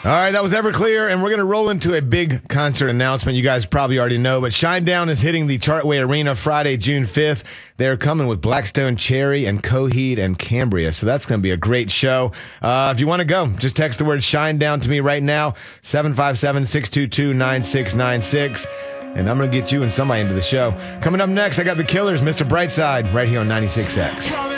All right, that was Everclear, and we're going to roll into a big concert announcement. You guys probably already know, but Shinedown is hitting the Chartway Arena Friday, June 5th. They're coming with Blackstone Cherry and Coheed and Cambria, so that's going to be a great show. If you want to go, just text the word Shinedown to me right now, 757-622-9696, and I'm going to get you and somebody into the show. Coming up next, I got The Killers, Mr. Brightside, right here on 96X.